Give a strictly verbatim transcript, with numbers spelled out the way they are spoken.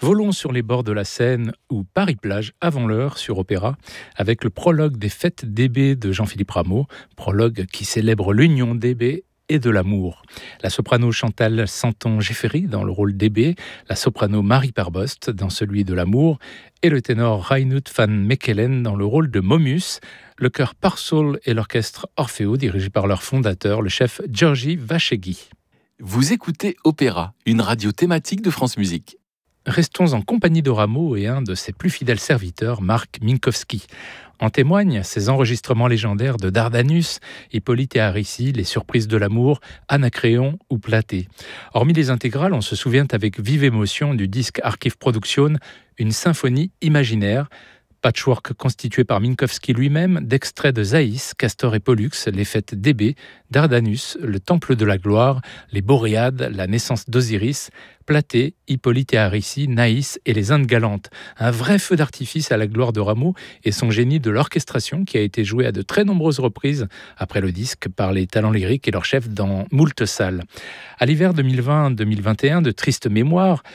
Volons sur les bords de la Seine ou Paris-Plage avant l'heure sur Opéra avec le prologue des fêtes D B de Jean-Philippe Rameau, prologue qui célèbre l'union D B et de l'amour. La soprano Chantal Santon-Jefferies dans le rôle D B, la soprano Marie Parbost dans celui de l'amour et le ténor Reinout van Mechelen dans le rôle de Momus, le chœur Parsoul et l'orchestre Orfeo dirigé par leur fondateur, le chef György Vashegui. Vous écoutez Opéra, une radio thématique de France Musique. Restons en compagnie de Rameau et un de ses plus fidèles serviteurs, Marc Minkowski. En témoignent ses enregistrements légendaires de Dardanus, Hippolyte et Aricie, Les surprises de l'amour, Anacréon ou Platée. Hormis les intégrales, on se souvient avec vive émotion du disque Archive Production, une symphonie imaginaire, patchwork constitué par Minkowski lui-même d'extraits de Zaïs, Castor et Pollux, les fêtes D B, Dardanus, le temple de la gloire, les Boréades, la naissance d'Osiris, Platée, Hippolyte et Aricie, Naïs et les Indes galantes. Un vrai feu d'artifice à la gloire de Rameau et son génie de l'orchestration qui a été joué à de très nombreuses reprises après le disque par les talents lyriques et leurs chefs dans moult salles. À l'hiver deux mille vingt deux mille vingt et un, de tristes mémoires,